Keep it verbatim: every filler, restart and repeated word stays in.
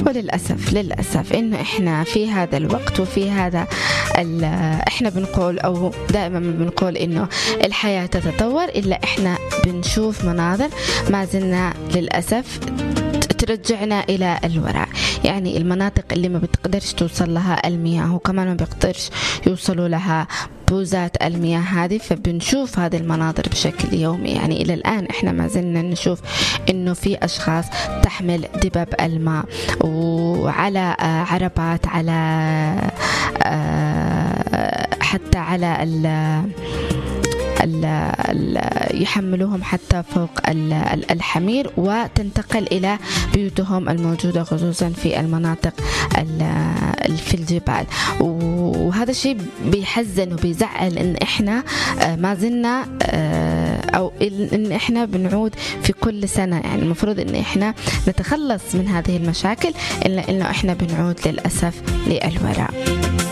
وللأسف للأسف إنه إحنا في هذا الوقت وفي هذا إحنا بنقول أو دائما بنقول إنه الحياة تتطور، إلا إحنا بنشوف مناظر ما زلنا للأسف ترجعنا إلى الوراء. يعني المناطق اللي ما بتقدرش توصل لها المياه وكمان ما بيقدرش يوصلوا لها بوزات المياه هذه، فبنشوف هذه المناظر بشكل يومي. يعني إلى الآن إحنا ما زلنا نشوف إنه في أشخاص تحمل دبب الماء وعلى عربات، على حتى على ال يحملوهم حتى فوق الحمير وتنتقل إلى بيوتهم الموجودة خصوصا في المناطق في الجبال. وهذا الشيء بيحزن وبيزعل إن إحنا ما زلنا أو إن إحنا بنعود في كل سنة. يعني المفروض إن إحنا نتخلص من هذه المشاكل، إلا إنه إحنا بنعود للأسف للوراء.